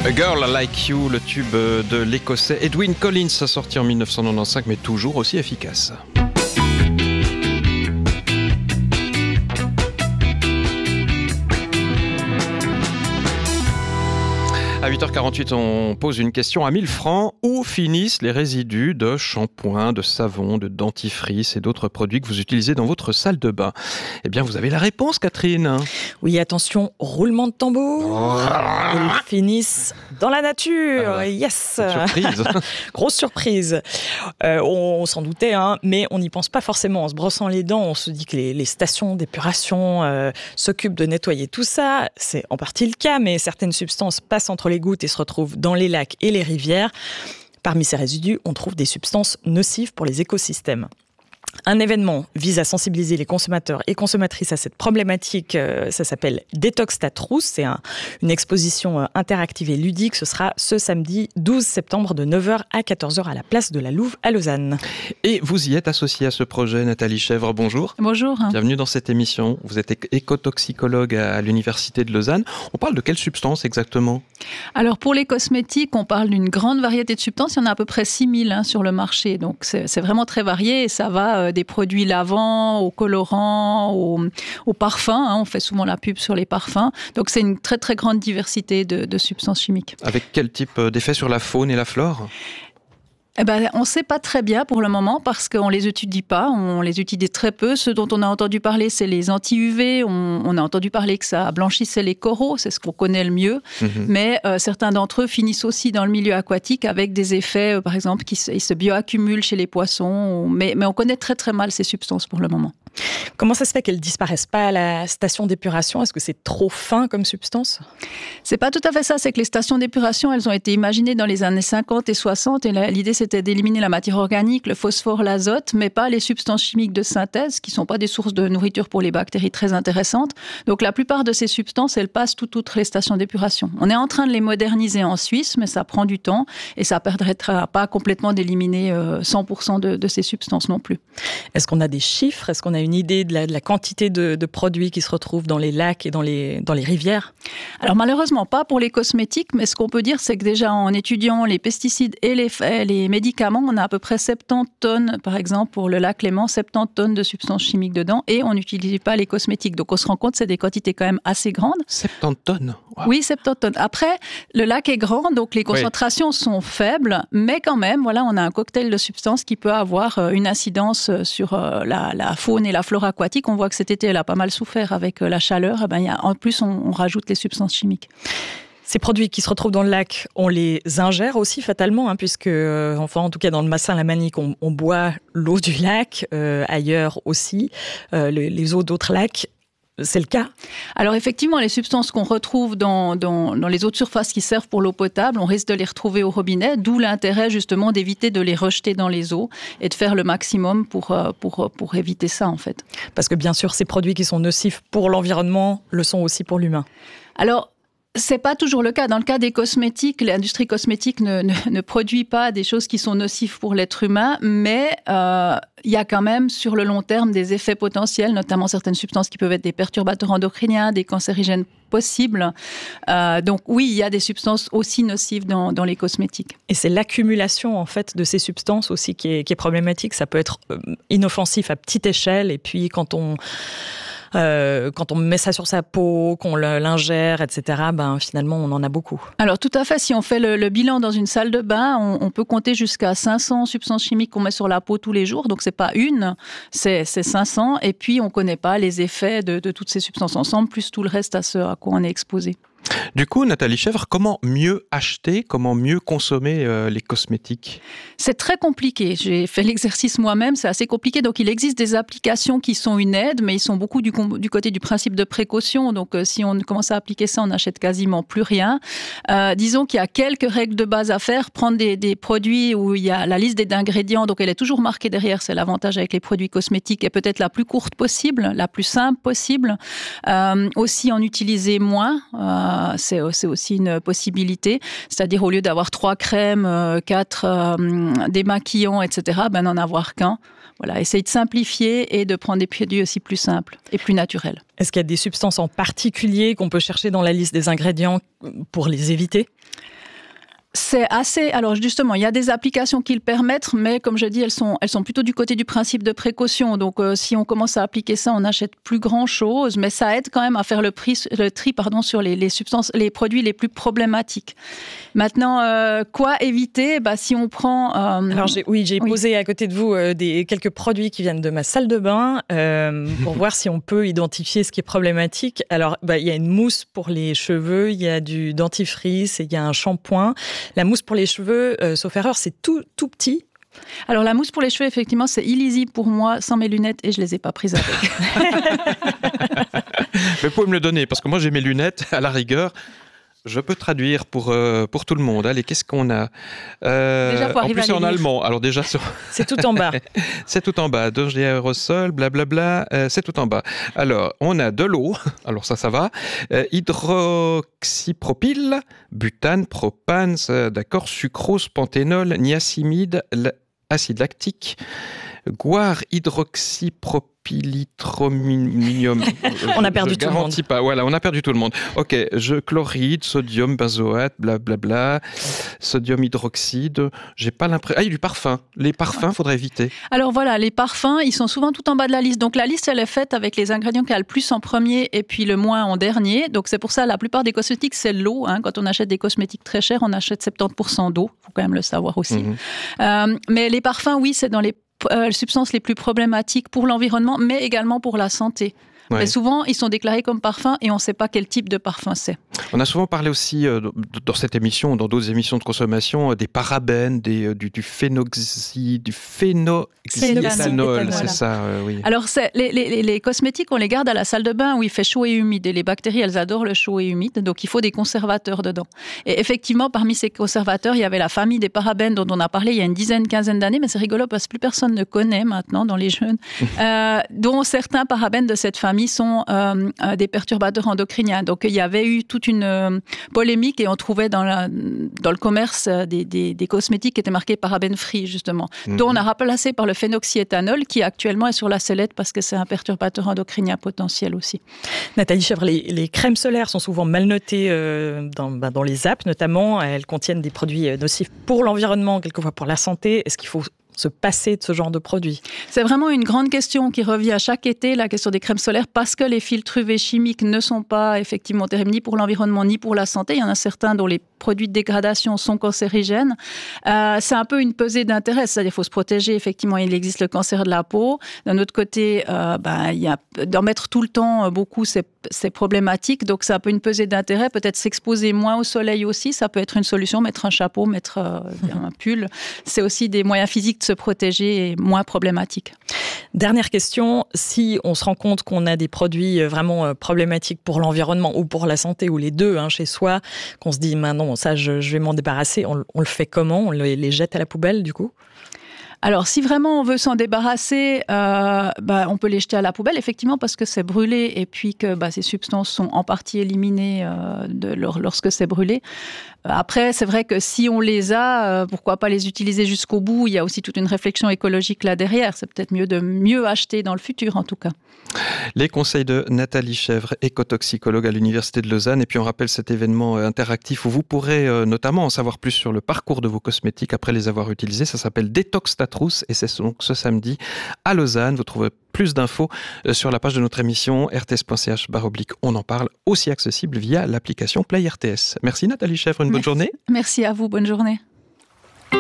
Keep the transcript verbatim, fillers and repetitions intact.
A Girl Like You, le tube de l'Écossais Edwyn Collins, sorti en dix-neuf cent quatre-vingt-quinze, mais toujours aussi efficace. À huit heures quarante-huit, on pose une question à mille francs. Où finissent les résidus de shampoing, de savon, de dentifrice et d'autres produits que vous utilisez dans votre salle de bain? Eh bien, vous avez la réponse, Catherine. Oui, attention, roulement de tambour. Oh. Ils finissent dans la nature. Ah, yes. Surprise. Grosse surprise. Euh, on, on s'en doutait, hein, mais on n'y pense pas forcément. En se brossant les dents, on se dit que les, les stations d'épuration euh, s'occupent de nettoyer tout ça. C'est en partie le cas, mais certaines substances passent entre les gouttes et se retrouvent dans les lacs et les rivières. Parmi ces résidus, on trouve des substances nocives pour les écosystèmes. Un événement vise à sensibiliser les consommateurs et consommatrices à cette problématique. Ça s'appelle Détox ta trousse. C'est un, une exposition interactive et ludique. Ce sera ce samedi douze septembre de neuf heures à quatorze heures à la place de la Louve à Lausanne. Et vous y êtes associée à ce projet, Nathalie Chèvre. Bonjour. Bonjour. Bienvenue dans cette émission. Vous êtes écotoxicologue à l'Université de Lausanne. On parle de quelles substances exactement ? Alors pour les cosmétiques, on parle d'une grande variété de substances. Il y en a à peu près six mille hein, sur le marché. Donc c'est, c'est vraiment très varié et ça va euh, des produits lavants, aux colorants, aux, aux parfums. Hein, on fait souvent la pub sur les parfums. Donc c'est une très très grande diversité de, de substances chimiques. Avec quel type d'effet sur la faune et la flore ? Eh ben, on ne sait pas très bien pour le moment parce qu'on ne les étudie pas, on les utilise très peu. Ce dont on a entendu parler, c'est les anti-U V. On, on a entendu parler que ça blanchissait les coraux, c'est ce qu'on connaît le mieux. Mmh. Mais euh, certains d'entre eux finissent aussi dans le milieu aquatique avec des effets, euh, par exemple, qui se, ils se bioaccumulent chez les poissons. Mais, mais on connaît très très mal ces substances pour le moment. Comment ça se fait qu'elles ne disparaissent pas à la station d'épuration ? Est-ce que c'est trop fin comme substance ? C'est pas tout à fait ça, c'est que les stations d'épuration, elles ont été imaginées dans les années cinquante et soixante et la, l'idée c'était d'éliminer la matière organique, le phosphore, l'azote, mais pas les substances chimiques de synthèse qui sont pas des sources de nourriture pour les bactéries très intéressantes. Donc la plupart de ces substances, elles passent tout outre les stations d'épuration. On est en train de les moderniser en Suisse, mais ça prend du temps et ça ne permettra pas complètement d'éliminer cent pour cent de, de ces substances non plus. Est-ce qu'on a des chiffres ? Est-ce qu'on a une idée de la, de la quantité de, de produits qui se retrouvent dans les lacs et dans les, dans les rivières ? Alors malheureusement pas pour les cosmétiques, mais ce qu'on peut dire c'est que déjà en étudiant les pesticides et les, les médicaments, on a à peu près soixante-dix tonnes, par exemple pour le lac Léman, soixante-dix tonnes de substances chimiques dedans et on n'utilise pas les cosmétiques. Donc on se rend compte que c'est des quantités quand même assez grandes. soixante-dix tonnes wow. Oui, soixante-dix tonnes. Après, le lac est grand, donc les concentrations oui. sont faibles, mais quand même, voilà, on a un cocktail de substances qui peut avoir une incidence sur la, la faune et la flore aquatique. On voit que cet été, elle a pas mal souffert avec la chaleur. Et ben, il y a, en plus, on, on rajoute les substances chimiques. Ces produits qui se retrouvent dans le lac, on les ingère aussi fatalement, hein, puisque, euh, enfin, en tout cas dans le bassin Lamanique, on, on boit l'eau du lac, euh, ailleurs aussi, euh, les, les eaux d'autres lacs. C'est le cas ? Alors effectivement, les substances qu'on retrouve dans, dans, dans les eaux de surface qui servent pour l'eau potable, on risque de les retrouver au robinet, d'où l'intérêt justement d'éviter de les rejeter dans les eaux et de faire le maximum pour, pour, pour éviter ça en fait. Parce que bien sûr, ces produits qui sont nocifs pour l'environnement le sont aussi pour l'humain. Alors, c'est pas toujours le cas. Dans le cas des cosmétiques, l'industrie cosmétique ne, ne, ne produit pas des choses qui sont nocives pour l'être humain, mais euh, il y a quand même sur le long terme des effets potentiels, notamment certaines substances qui peuvent être des perturbateurs endocriniens, des cancérigènes possibles. Euh, donc oui, il y a des substances aussi nocives dans, dans les cosmétiques. Et c'est l'accumulation en fait de ces substances aussi qui est, qui est problématique. Ça peut être inoffensif à petite échelle et puis quand on Euh, quand on met ça sur sa peau, qu'on l'ingère, et cetera, ben, finalement, on en a beaucoup. Alors, tout à fait. Si on fait le, le bilan dans une salle de bain, on, on peut compter jusqu'à cinq cents substances chimiques qu'on met sur la peau tous les jours. Donc, c'est pas une, c'est, c'est cinq cents. Et puis, on connaît pas les effets de, de toutes ces substances ensemble, plus tout le reste à ce à quoi on est exposé. Du coup, Nathalie Chèvre, comment mieux acheter, comment mieux consommer euh, les cosmétiques ? C'est très compliqué. J'ai fait l'exercice moi-même, c'est assez compliqué. Donc, il existe des applications qui sont une aide, mais ils sont beaucoup du, du côté du principe de précaution. Donc, euh, si on commence à appliquer ça, on n'achète quasiment plus rien. Euh, disons qu'il y a quelques règles de base à faire. Prendre des, des produits où il y a la liste des ingrédients, donc elle est toujours marquée derrière. C'est l'avantage avec les produits cosmétiques, et peut-être la plus courte possible, la plus simple possible. Euh, aussi, en utiliser moins. Euh, C'est, c'est aussi une possibilité. C'est-à-dire, au lieu d'avoir trois crèmes, quatre euh, démaquillants, et cetera, ben, n'en avoir qu'un. Voilà, essayer de simplifier et de prendre des produits aussi plus simples et plus naturels. Est-ce qu'il y a des substances en particulier qu'on peut chercher dans la liste des ingrédients pour les éviter ? C'est assez. Alors justement, il y a des applications qui le permettent, mais comme je dis, elles sont, elles sont plutôt du côté du principe de précaution. Donc, euh, si on commence à appliquer ça, on n'achète plus grand-chose, mais ça aide quand même à faire le, prix, le tri, pardon, sur les, les substances, les produits les plus problématiques. Maintenant, euh, quoi éviter ? Bah, si on prend. Euh... Alors j'ai, oui, j'ai oui. posé à côté de vous euh, des quelques produits qui viennent de ma salle de bain euh, pour voir si on peut identifier ce qui est problématique. Alors, bah, il y a une mousse pour les cheveux, il y a du dentifrice et il y a un shampoing. La mousse pour les cheveux, euh, sauf erreur, c'est tout, tout petit. Alors la mousse pour les cheveux, effectivement, c'est illisible pour moi sans mes lunettes et je les ai pas prises avec. Mais vous pouvez me le donner parce que moi j'ai mes lunettes à la rigueur. Je peux traduire pour, euh, pour tout le monde. Allez, qu'est-ce qu'on a euh, Déjà, faut en arriver plus, à c'est en les lire. allemand. Alors déjà, sur... c'est tout en bas. c'est tout en bas. Danger aérosol, blablabla. Euh, c'est tout en bas. Alors, on a de l'eau. Alors ça, ça va. Euh, hydroxypropyle, butane, propane, ça, d'accord, sucrose, panthénol, niacimide, acide lactique, guar hydroxypropylitrominium. On a perdu tout le monde. Pas. Voilà, on a perdu tout le monde. Ok, je chloride, sodium, benzoate, blablabla, sodium hydroxyde. J'ai pas l'impression. Ah, il y a du parfum. Les parfums, faudrait éviter. Alors voilà, les parfums, ils sont souvent tout en bas de la liste. Donc la liste, elle est faite avec les ingrédients qu'il y a le plus en premier et puis le moins en dernier. Donc c'est pour ça, la plupart des cosmétiques, c'est l'eau. Hein. Quand on achète des cosmétiques très chers, on achète soixante-dix pour cent d'eau. Il faut quand même le savoir aussi. Mmh. Euh, mais les parfums, oui, c'est dans les Euh, substances les plus problématiques pour l'environnement, mais également pour la santé. Ouais. Et souvent, ils sont déclarés comme parfums et on ne sait pas quel type de parfum c'est. On a souvent parlé aussi euh, dans cette émission, dans d'autres émissions de consommation, euh, des parabènes, des, euh, du, du phénoxy, du phénoxyéthanol, c'est ça, euh, oui. Alors, c'est, les, les, les cosmétiques, on les garde à la salle de bain où il fait chaud et humide. Et les bactéries, elles adorent le chaud et humide, donc il faut des conservateurs dedans. Et effectivement, parmi ces conservateurs, il y avait la famille des parabènes dont on a parlé il y a une dizaine, quinzaine d'années, mais c'est rigolo parce que plus personne ne connaît maintenant dans les jeunes, euh, dont certains parabènes de cette famille sont euh, euh, des perturbateurs endocriniens. Donc, il y avait eu toute une euh, polémique et on trouvait dans, la, dans le commerce euh, des, des, des cosmétiques qui étaient marqués parabènes free, justement, mm-hmm. dont on a remplacé par le phénoxyéthanol qui actuellement est sur la sellette parce que c'est un perturbateur endocrinien potentiel aussi. Nathalie Chèvre, les, les crèmes solaires sont souvent mal notées euh, dans, bah, dans les apps notamment. Elles contiennent des produits nocifs pour l'environnement, quelquefois pour la santé. Est-ce qu'il faut se passer de ce genre de produits? C'est vraiment une grande question qui revient à chaque été, la question des crèmes solaires, parce que les filtres U V chimiques ne sont pas effectivement terribles ni pour l'environnement ni pour la santé. Il y en a certains dont les produits de dégradation sont cancérigènes. Euh, c'est un peu une pesée d'intérêt, c'est-à-dire qu'il faut se protéger. Effectivement, il existe le cancer de la peau. D'un autre côté, euh, ben, il y a, d'en mettre tout le temps beaucoup, c'est, c'est problématique. Donc, c'est un peu une pesée d'intérêt. Peut-être s'exposer moins au soleil aussi, ça peut être une solution. Mettre un chapeau, mettre euh, un pull, c'est aussi des moyens physiques de se protéger et moins problématique. Dernière question, si on se rend compte qu'on a des produits vraiment problématiques pour l'environnement ou pour la santé, ou les deux hein, chez soi, qu'on se dit, maintenant ça je, je vais m'en débarrasser, on, on le fait comment? On les, les jette à la poubelle du coup? Alors, si vraiment on veut s'en débarrasser, euh, bah, on peut les jeter à la poubelle, effectivement, parce que c'est brûlé et puis que bah, ces substances sont en partie éliminées euh, de, lorsque c'est brûlé. Après, c'est vrai que si on les a, euh, pourquoi pas les utiliser jusqu'au bout? Il y a aussi toute une réflexion écologique là derrière. C'est peut-être mieux de mieux acheter dans le futur, en tout cas. Les conseils de Nathalie Chèvre, écotoxicologue à l'Université de Lausanne. Et puis on rappelle cet événement interactif où vous pourrez euh, notamment en savoir plus sur le parcours de vos cosmétiques après les avoir utilisés. Ça s'appelle Détox ta trousse et c'est donc ce samedi à Lausanne. Vous trouverez plus d'infos sur la page de notre émission r t s point c h barre oblique. On en parle, aussi accessible via l'application Play R T S. Merci Nathalie Chèvre, une bonne Merci. journée. Merci à vous, bonne journée.